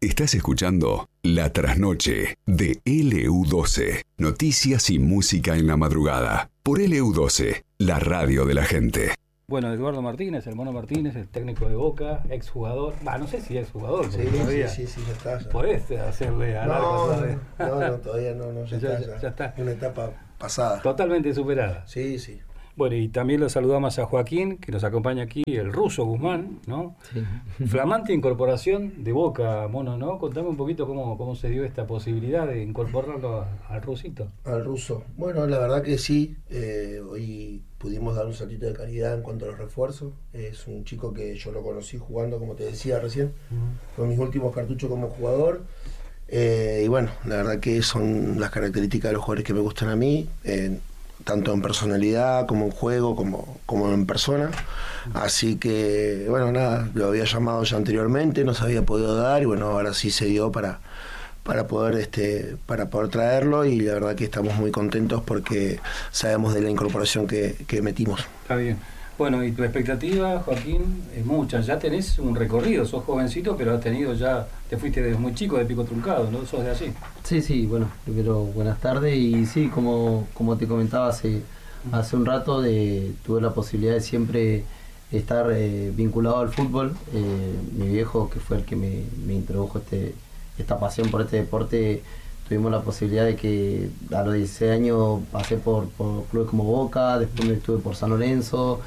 Estás escuchando La Trasnoche de LU12. Noticias y música en la madrugada. Por LU12, la radio de la gente. Bueno, Eduardo Martínez, el Mono Martínez, el técnico de Boca, exjugador. No sé si es exjugador. Sí, todavía sí, ya está. Ya. ¿Podés hacerle al arco todavía? No, todavía no, ya está. Una etapa pasada. Totalmente superada. Sí. Bueno, y también lo saludamos a Joaquín, que nos acompaña aquí, el ruso Guzmán, ¿no? Sí. Flamante incorporación de Boca, Mono, ¿no? Contame un poquito cómo se dio esta posibilidad de incorporarlo al rusito. Al ruso. Bueno, la verdad que sí. Hoy pudimos dar un saltito de calidad en cuanto a los refuerzos. Es un chico que yo lo conocí jugando, como te decía recién. Fue mis últimos cartuchos como jugador. Y bueno, la verdad que son las características de los jugadores que me gustan a mí. Tanto en personalidad como en juego como en persona, así que bueno, nada, lo había llamado ya anteriormente, no se había podido dar y bueno, ahora sí se dio para poder traerlo, y la verdad que estamos muy contentos porque sabemos de la incorporación que metimos. Está bien. Bueno, y tu expectativa, Joaquín, es mucha. Ya tenés un recorrido, sos jovencito, pero has tenido ya, te fuiste desde muy chico de Pico Truncado, ¿no? Sos de allí. Sí, bueno, primero buenas tardes, y sí, como te comentaba hace un rato, tuve la posibilidad de siempre estar vinculado al fútbol. Mi viejo, que fue el que me introdujo esta pasión por este deporte, tuvimos la posibilidad de que a los 16 años pasé por clubes como Boca, después me estuve por San Lorenzo,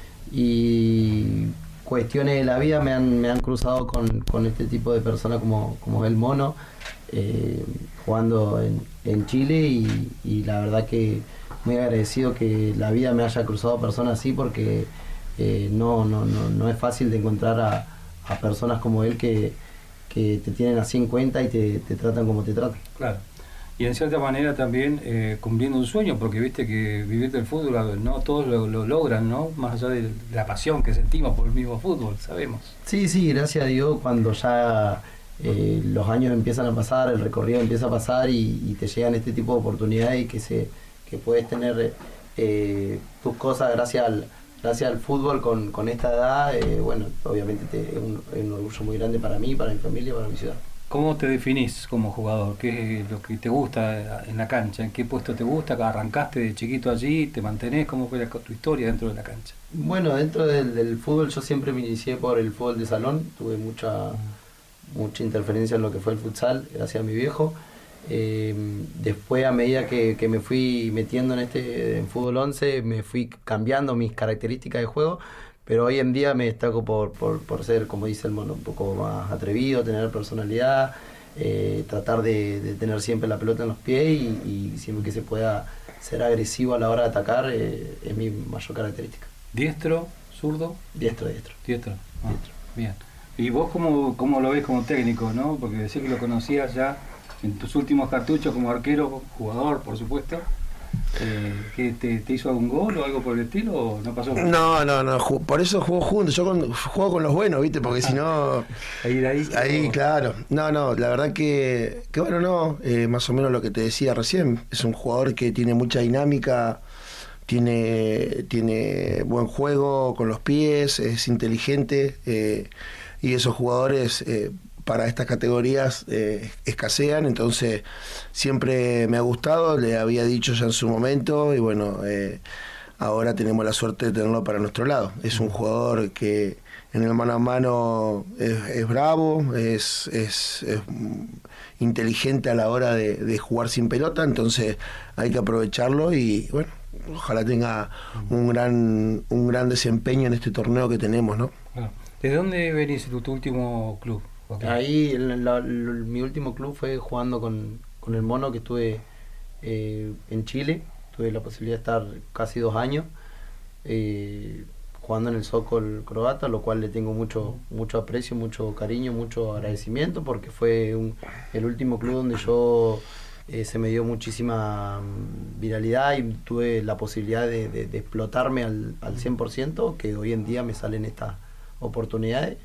y cuestiones de la vida me han cruzado con este tipo de personas como el Mono, jugando en Chile, y la verdad que muy agradecido que la vida me haya cruzado personas así, porque no es fácil de encontrar a personas como él que te tienen así en cuenta y te tratan como te tratan. Claro. Y en cierta manera también cumpliendo un sueño, porque viste que vivir del fútbol, no todos lo logran, ¿no? Más allá de la pasión que sentimos por el mismo fútbol, sabemos. Sí, gracias a Dios, cuando ya los años empiezan a pasar, el recorrido empieza a pasar y te llegan este tipo de oportunidades, y que puedes tener tus cosas gracias al fútbol con esta edad, bueno, obviamente es un orgullo muy grande para mí, para mi familia, para mi ciudad. ¿Cómo te definís como jugador? ¿Qué es lo que te gusta en la cancha? ¿En qué puesto te gusta? ¿Arrancaste de chiquito allí? ¿Te mantenés? ¿Cómo fue tu historia dentro de la cancha? Bueno, dentro del fútbol yo siempre me inicié por el fútbol de salón. Tuve mucha interferencia en lo que fue el futsal, gracias a mi viejo. Después, a medida que me fui metiendo en fútbol 11, me fui cambiando mis características de juego, pero hoy en día me destaco por ser, como dice el Mono, un poco más atrevido, tener personalidad, tratar de tener siempre la pelota en los pies, y siempre que se pueda ser agresivo a la hora de atacar, es mi mayor característica. ¿Diestro? ¿Zurdo? Diestro. Diestro. Bien. ¿Y vos cómo lo ves como técnico, no? Porque decís que lo conocías ya en tus últimos cartuchos como arquero, jugador, por supuesto. ¿Que te hizo algún gol o algo por el estilo, o no pasó? No, por eso juego juntos. Yo juego con los buenos, ¿viste? Porque si no... Ahí, claro. No, la verdad que bueno, no. Más o menos lo que te decía recién. Es un jugador que tiene mucha dinámica, tiene buen juego con los pies, es inteligente, y esos jugadores... para estas categorías escasean, entonces siempre me ha gustado, le había dicho ya en su momento, y bueno, ahora tenemos la suerte de tenerlo para nuestro lado. Es un jugador que en el mano a mano es bravo, es inteligente a la hora de jugar sin pelota, entonces hay que aprovecharlo, y bueno, ojalá tenga un gran desempeño en este torneo que tenemos, ¿no? ¿De dónde venís tu último club? Okay. Ahí mi último club fue jugando con el Mono, que estuve en Chile. Tuve la posibilidad de estar casi 2 años jugando en el Sokol croata, lo cual le tengo mucho aprecio, mucho cariño, mucho agradecimiento, porque fue el último club donde yo se me dio muchísima viralidad y tuve la posibilidad de explotarme al 100%, que hoy en día me salen estas oportunidades.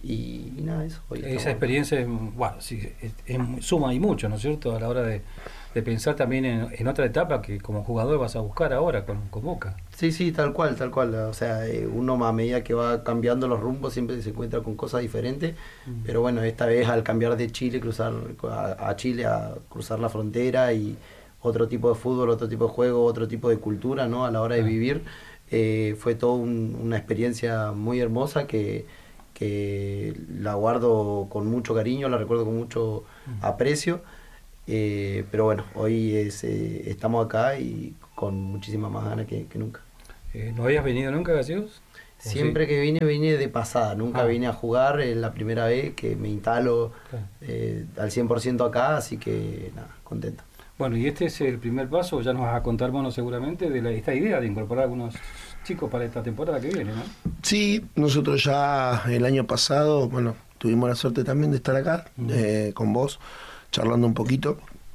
Y nada, eso. Esa experiencia, bueno, sí, suma y mucho, ¿no es cierto?, a la hora de de pensar también en otra etapa que como jugador vas a buscar ahora con Boca. Sí, tal cual. O sea, uno a medida que va cambiando los rumbos siempre se encuentra con cosas diferentes, pero bueno, esta vez al cambiar de Chile, cruzar a Chile, a cruzar la frontera y otro tipo de fútbol, otro tipo de juego, otro tipo de cultura, ¿no? A la hora de vivir, fue toda una experiencia muy hermosa que la guardo con mucho cariño, la recuerdo con mucho aprecio, pero bueno, hoy estamos acá y con muchísimas más ganas que nunca. ¿No habías venido nunca a Gallegos? Siempre que vine de pasada, nunca vine a jugar, es la primera vez que me instalo al 100% acá, así que nada, contento. Bueno, y este es el primer paso, ya nos vas a contar, Mono, seguramente, de esta idea de incorporar algunos chicos para esta temporada que viene, ¿no? Sí, nosotros ya el año pasado, bueno, tuvimos la suerte también de estar acá con vos, charlando un poquito.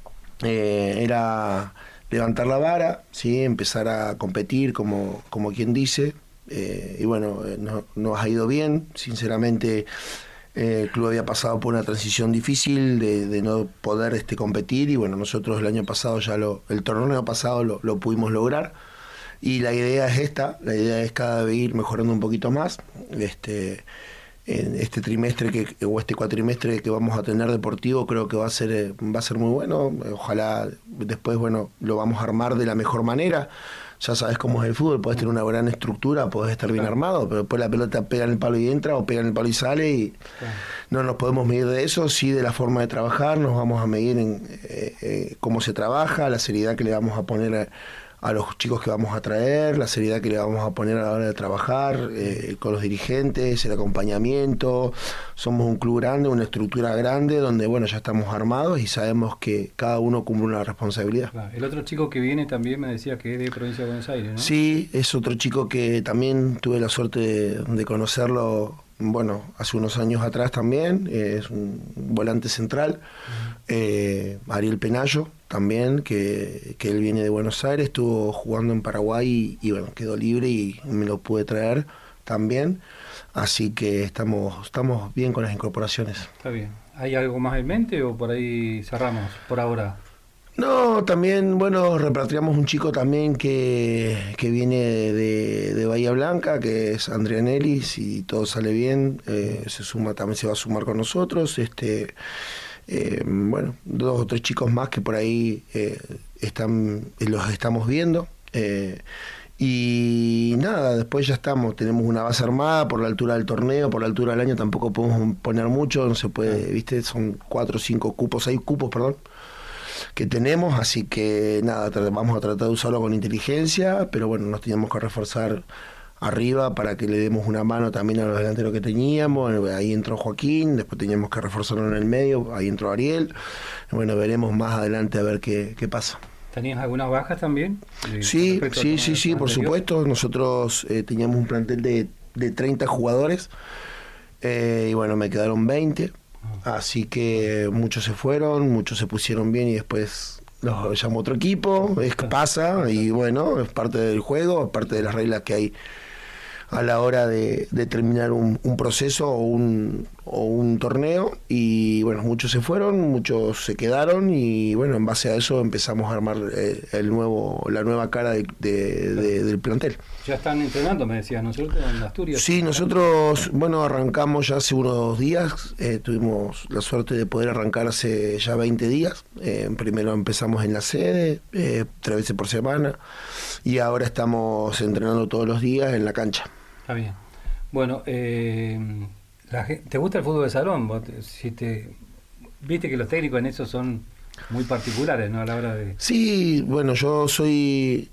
Era levantar la vara, ¿sí? Empezar a competir como quien dice, y bueno, nos ha ido bien, sinceramente. El club había pasado por una transición difícil de no poder competir, y bueno, nosotros el año pasado el torneo pasado lo pudimos lograr, y la idea es la idea es cada vez ir mejorando un poquito más. En este trimestre o este cuatrimestre que vamos a tener deportivo, creo que va a ser muy bueno. Ojalá después, bueno, lo vamos a armar de la mejor manera. Ya sabes cómo es el fútbol, podés tener una gran estructura, podés estar bien armado, pero después la pelota pega en el palo y entra, o pega en el palo y sale, y no nos podemos medir de eso, sí de la forma de trabajar. Nos vamos a medir en cómo se trabaja, la seriedad que le vamos a poner a los chicos que vamos a traer, la seriedad que le vamos a poner a la hora de trabajar con los dirigentes, el acompañamiento. Somos un club grande, una estructura grande, donde bueno, ya estamos armados y sabemos que cada uno cumple una responsabilidad. Claro. El otro chico que viene también me decía que es de Provincia de Buenos Aires, ¿no? Sí, es otro chico que también tuve la suerte de conocerlo, bueno, hace unos años atrás también. Es un volante central, Ariel Penayo también, que él viene de Buenos Aires, estuvo jugando en Paraguay y bueno, quedó libre y me lo pude traer también, así que estamos bien con las incorporaciones. Está bien. ¿Hay algo más en mente o por ahí cerramos por ahora? No, también, bueno, repatriamos un chico también que viene de Bahía Blanca, que es Andrianelli. Si todo sale bien, también se va a sumar con nosotros. Bueno, 2 o 3 chicos más que por ahí los estamos viendo. Y nada, después ya tenemos una base armada por la altura del torneo, por la altura del año tampoco podemos poner mucho, no se puede, ¿viste? Son 4 o 5 cupos, 6 cupos, perdón, que tenemos, así que nada, vamos a tratar de usarlo con inteligencia, pero bueno, nos teníamos que reforzar arriba para que le demos una mano también a los delanteros que teníamos. Ahí entró Joaquín, después teníamos que reforzarlo en el medio, ahí entró Ariel. Bueno, veremos más adelante a ver qué pasa. ¿Tenías algunas bajas también? Sí, por supuesto. Nosotros teníamos un plantel de 30 jugadores, y bueno, me quedaron 20. Así que muchos se fueron, muchos se pusieron bien y después los llamó otro equipo. Es que pasa, y bueno, es parte del juego, es parte de las reglas que hay a la hora de terminar un proceso o un torneo. Y bueno, muchos se fueron, muchos se quedaron, y bueno, en base a eso empezamos a armar la nueva cara del plantel. Ya están entrenando, me decías, ¿no es cierto?, en Asturias. Sí, nosotros, bueno, arrancamos ya hace unos días. Tuvimos la suerte de poder arrancar hace ya 20 días. Primero empezamos en la sede, 3 veces por semana, y ahora estamos entrenando todos los días en la cancha. Está bien. Bueno, ¿te gusta el fútbol de salón? Viste que los técnicos en eso son muy particulares, ¿no?, a la hora de... Sí, bueno, yo soy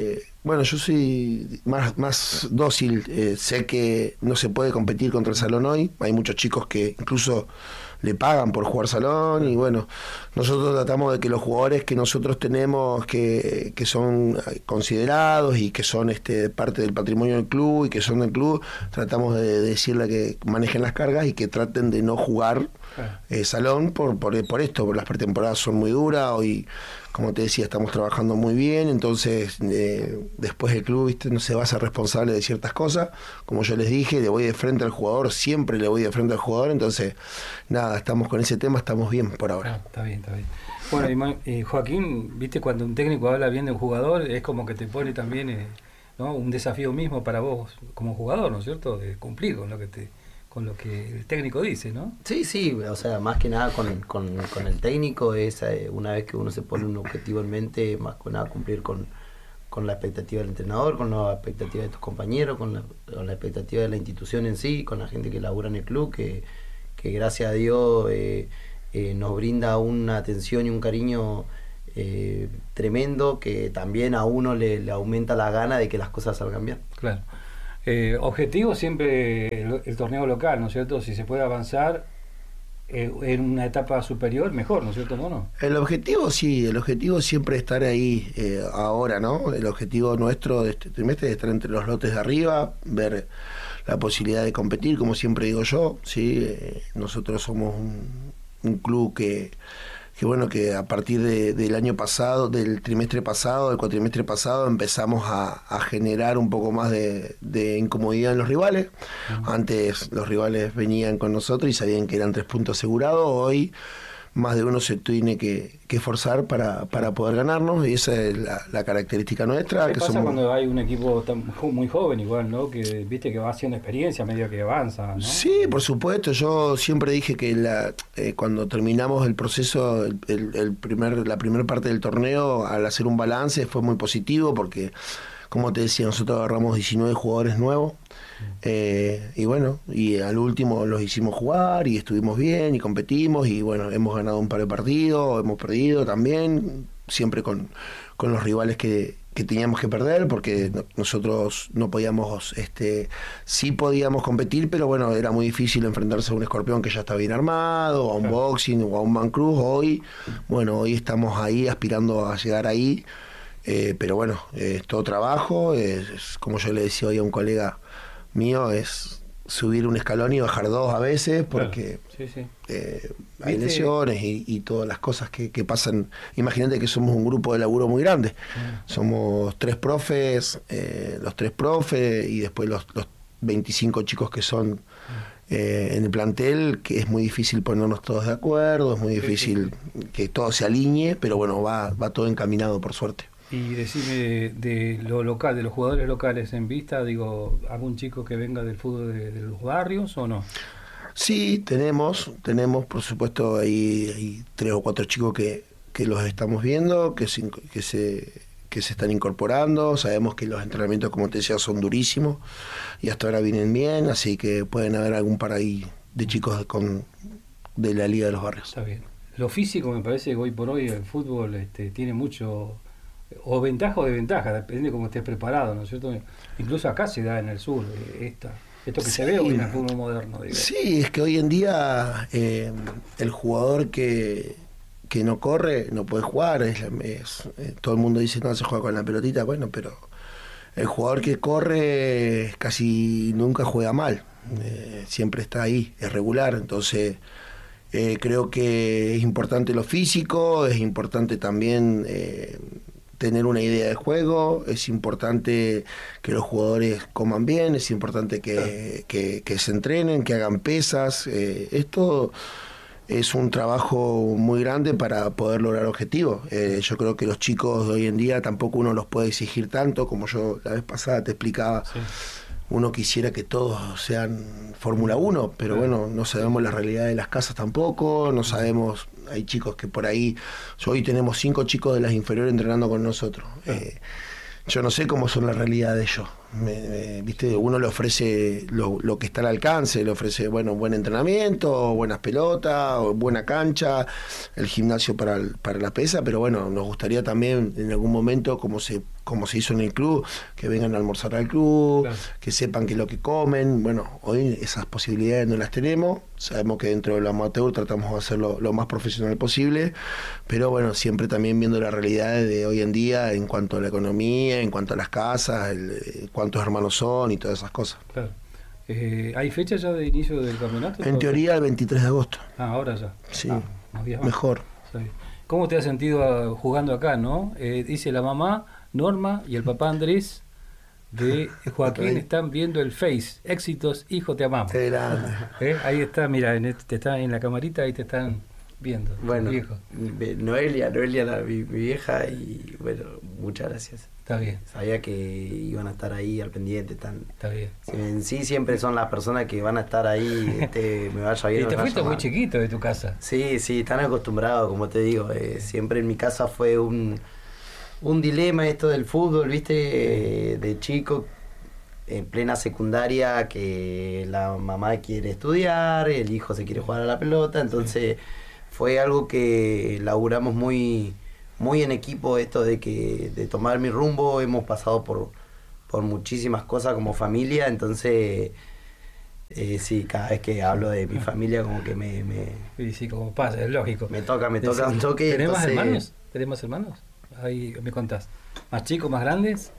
más dócil. Sé que no se puede competir contra el salón hoy. Hay muchos chicos que incluso le pagan por jugar salón, y bueno, nosotros tratamos de que los jugadores que nosotros tenemos, que son considerados y que son parte del patrimonio del club y que son del club, tratamos de decirle que manejen las cargas y que traten de no jugar salón por esto, porque las pretemporadas son muy duras. Hoy, como te decía, estamos trabajando muy bien, entonces después el club, ¿viste?, no se va a ser responsable de ciertas cosas. Como yo les dije, le voy de frente al jugador, siempre le voy de frente al jugador. Entonces nada, nada, estamos con ese tema, estamos bien por ahora. Está bien. Bueno, Joaquín, viste, cuando un técnico habla bien de un jugador, es como que te pone también ¿no? un desafío mismo para vos como jugador, ¿no es cierto? De cumplir con lo que el técnico dice, ¿no? Sí, o sea, más que nada con el técnico es una vez que uno se pone un objetivo en mente, más que nada cumplir con la expectativa del entrenador, con la expectativa de tus compañeros, con la expectativa de la institución en sí, con la gente que labura en el club, que gracias a Dios nos brinda una atención y un cariño tremendo, que también a uno le aumenta la gana de que las cosas salgan bien. Claro. Objetivo siempre el torneo local, ¿no es cierto? Si se puede avanzar en una etapa superior, mejor, ¿no es cierto, Mono? El objetivo siempre es estar ahí ahora, ¿no? El objetivo nuestro de este trimestre es estar entre los lotes de arriba, ver la posibilidad de competir, como siempre digo yo, ¿sí? Nosotros somos un club que bueno, que a partir del año pasado, del cuatrimestre pasado, empezamos a generar un poco más de incomodidad en los rivales. Antes los rivales venían con nosotros y sabían que eran 3 puntos asegurados. Hoy más de uno se tiene que esforzar para poder ganarnos, y esa es la característica nuestra. ¿Qué pasa cuando hay un equipo muy joven igual, ¿no? Que viste que va haciendo experiencia a medida que avanza, ¿no? Sí, por supuesto. Yo siempre dije que cuando terminamos el proceso, la primera parte del torneo, al hacer un balance fue muy positivo, porque como te decía, nosotros agarramos 19 jugadores nuevos. Y bueno, y al último los hicimos jugar y estuvimos bien y competimos, y bueno, hemos ganado un par de partidos, hemos perdido también, siempre con los rivales que teníamos que perder, porque nosotros no podíamos, sí podíamos competir, pero bueno, era muy difícil enfrentarse a un Escorpión que ya está bien armado, o a un Boxing o a un Mancruz. Hoy estamos ahí aspirando a llegar ahí, pero bueno, es todo trabajo, es como yo le decía hoy a un colega mío, es subir un escalón y bajar 2 a veces, porque hay lesiones y todas las cosas que pasan. Imagínate que somos un grupo de laburo muy grande, somos 3 profes, los 3 profes y después los 25 chicos que son en el plantel, que es muy difícil ponernos todos de acuerdo, es muy difícil que todo se alinee, pero bueno, va todo encaminado, por suerte. Y decime de lo local, de los jugadores locales en vista, digo, ¿algún chico que venga del fútbol de los barrios o no? Sí, tenemos, por supuesto, hay 3 o 4 chicos que los estamos viendo, que se están incorporando. Sabemos que los entrenamientos, como te decía, son durísimos y hasta ahora vienen bien, así que pueden haber algún par ahí de chicos de la Liga de los Barrios. Está bien. Lo físico, me parece que hoy por hoy el fútbol tiene mucho, o ventaja o desventaja, depende de cómo estés preparado, ¿no es cierto? Incluso acá se da en el sur esto que se ve hoy en el fútbol moderno, digo. Sí, es que hoy en día el jugador que no corre no puede jugar. Todo el mundo dice, no, se juega con la pelotita, bueno, pero el jugador que corre casi nunca juega mal, siempre está ahí, es regular. Entonces creo que es importante lo físico, es importante también tener una idea de juego, es importante que los jugadores coman bien, es importante que se entrenen, que hagan pesas. Esto es un trabajo muy grande para poder lograr objetivos. Yo creo que los chicos de hoy en día tampoco uno los puede exigir tanto, como yo la vez pasada te explicaba. Sí. Uno quisiera que todos sean Fórmula 1, pero bueno, no sabemos la realidad de las casas tampoco, no sabemos, hay chicos que por ahí, hoy tenemos 5 chicos de las inferiores entrenando con nosotros. Yo no sé cómo son la realidad de ellos. ¿Viste? Uno le ofrece lo que está al alcance, le ofrece buen entrenamiento, buenas pelotas, buena cancha, el gimnasio para la pesa, pero bueno, nos gustaría también en algún momento, como se hizo en el club, que vengan a almorzar al club, claro, que sepan qué es lo que comen. Bueno, hoy esas posibilidades no las tenemos, sabemos que dentro de lo amateur tratamos de hacerlo lo más profesional posible, pero bueno, siempre también viendo la realidad de hoy en día en cuanto a la economía, en cuanto a las casas, cuántos hermanos son y todas esas cosas. Claro. ¿Hay fecha ya de inicio del campeonato? En teoría el 23 de agosto. Ahora ya. Sí, mejor. ¿Cómo te has sentido jugando acá, no? Dice la mamá Norma y el papá Andrés de Joaquín están viendo el Face. Éxitos, hijo, te amamos. Qué grande. Ahí está, mira, te está en la camarita, ahí te están viendo. Bueno, viejo. Noelia, mi vieja, y bueno, muchas gracias. Está bien. Sabía que iban a estar ahí al pendiente. Está bien. En sí siempre son las personas que van a estar ahí, me vaya bien. Y te fuiste muy chiquito de tu casa. Sí, están acostumbrados, como te digo. Siempre en mi casa fue un dilema esto del fútbol, ¿viste? De chico, en plena secundaria, que la mamá quiere estudiar, el hijo se quiere jugar a la pelota, entonces fue algo que laburamos muy en equipo, esto de tomar mi rumbo. Hemos pasado por muchísimas cosas como familia, entonces sí, cada vez que hablo de mi familia como que Sí, como pasa, es lógico. Me toca un toque. ¿Tenés más hermanos? ¿Tenés más hermanos? Ahí me contás. ¿Más chicos, más grandes?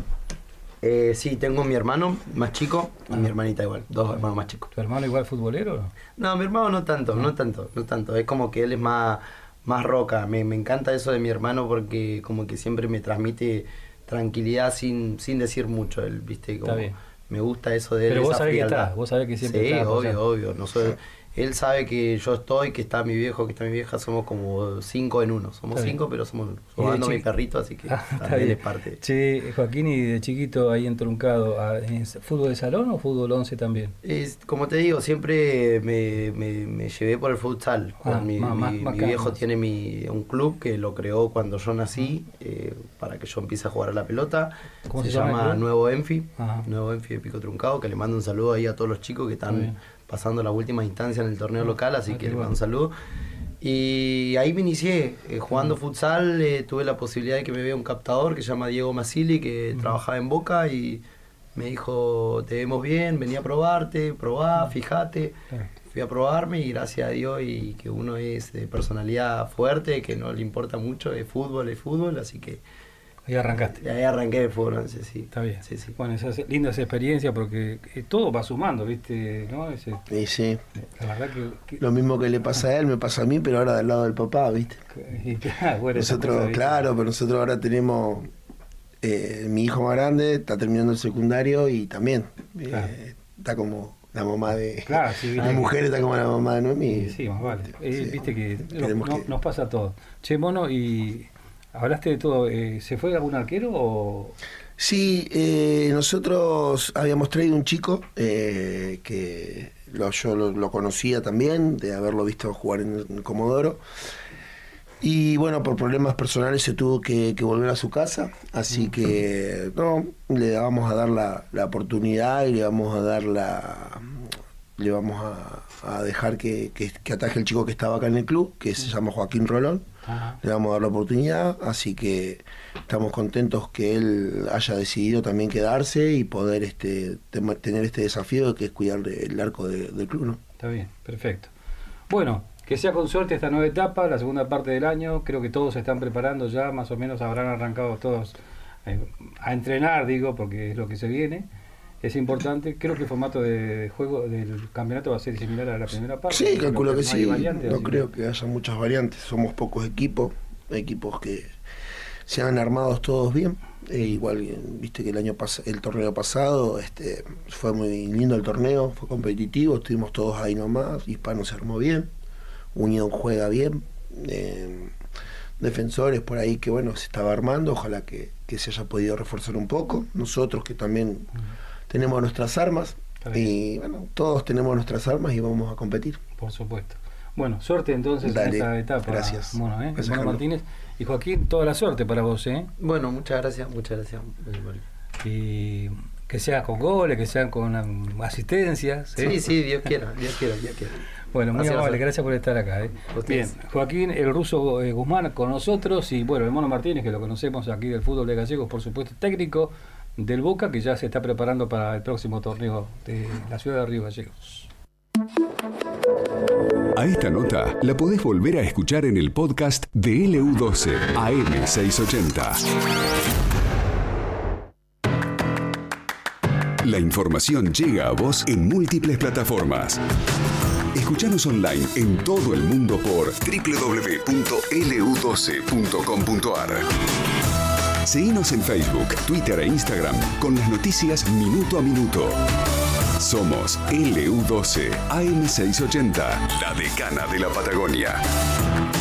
Sí, tengo mi hermano más chico y mi hermanita igual, 2 hermanos más chicos. ¿Tu hermano igual futbolero o no? No, mi hermano no tanto. Es como que él es más roca. Me encanta eso de mi hermano porque como que siempre me transmite tranquilidad sin decir mucho. Él, ¿viste? Como, está bien. Me gusta eso de él. Pero vos sabés que está, vos sabés que siempre sí, está. Sí, obvio. No soy, él sabe que yo estoy, que está mi viejo, que está mi vieja, somos como 5 en 1. Somos 5, pero somos 1. Jugando mi perrito, así que también es parte. Che, Joaquín, y de chiquito ahí entruncado, ¿fútbol de salón o fútbol 11 también? Como te digo, siempre me llevé por el futsal. Mi viejo tiene un club que lo creó cuando yo nací, para que yo empiece a jugar a la pelota. ¿Cómo se llama Nuevo Enfi, Nuevo Enfi de Pico Truncado, que le mando un saludo ahí a todos los chicos que están pasando las últimas instancias en el torneo local, así que les mando un saludo. Y ahí me inicié jugando futsal. Tuve la posibilidad de que me vea un captador que se llama Diego Masili, que trabajaba en Boca, y me dijo: te vemos bien, vení a probarte, probá, fíjate. Fui a probarme y gracias a Dios, y que uno es de personalidad fuerte, que no le importa mucho, es fútbol, así que ahí arrancaste. Ahí arranqué el fútbol, sí. Está bien. Sí. Bueno, linda esa experiencia porque todo va sumando, ¿viste? ¿No? Sí. La verdad que... Lo mismo que le pasa a él, me pasa a mí, pero ahora del lado del papá, ¿viste? Bueno, nosotros, pero nosotros ahora tenemos... mi hijo más grande está terminando el secundario y también está como la mamá de... Claro, sí, la mujer está como la mamá de Noemí. Sí, más vale. Viste que nos pasa todo. Che, Mono, y... Hablaste de todo. ¿Se fue algún arquero o...? Sí, nosotros habíamos traído un chico que yo lo conocía también, de haberlo visto jugar en Comodoro. Y bueno, por problemas personales se tuvo que volver a su casa, así que le vamos a dar la oportunidad y le vamos a dar a dejar que ataje el chico que estaba acá en el club, que se llama Joaquín Rolón. Le vamos a dar la oportunidad, así que estamos contentos que él haya decidido también quedarse y poder tener este desafío que es cuidar el arco del club, ¿no? Está bien, perfecto. Bueno, que sea con suerte esta nueva etapa, la segunda parte del año. Creo que todos se están preparando ya, más o menos habrán arrancado todos a entrenar, porque es lo que se viene. Es importante. Creo que el formato de juego del campeonato va a ser similar a la primera parte. Sí, calculo que sí. No creo que haya muchas variantes. Somos pocos equipos que se han armado todos bien. Igual, viste que el torneo pasado fue muy lindo el torneo, fue competitivo, estuvimos todos ahí nomás. Hispano se armó bien, Unión juega bien, Defensores por ahí que se estaba armando, ojalá que se haya podido reforzar un poco. Nosotros que también tenemos nuestras armas, y todos tenemos nuestras armas y vamos a competir. Por supuesto. Bueno, suerte entonces en esta etapa. Gracias. Mono, Mono Martínez. Y Joaquín, toda la suerte para vos, Bueno, muchas gracias. Y que sea con goles, que sean con asistencias. Sí, Dios quiera. Bueno, muy amable, gracias por estar acá. Bien, Joaquín, el ruso Guzmán con nosotros, y bueno, el Mono Martínez, que lo conocemos aquí del fútbol de Gallegos, por supuesto, técnico del Boca, que ya se está preparando para el próximo torneo de la ciudad de Río Gallegos. A esta nota la podés volver a escuchar en el podcast de LU12 AM680. La información llega a vos en múltiples plataformas. Escuchanos online en todo el mundo por www.lu12.com.ar. Seguinos en Facebook, Twitter e Instagram con las noticias minuto a minuto. Somos LU12 AM680, la decana de la Patagonia.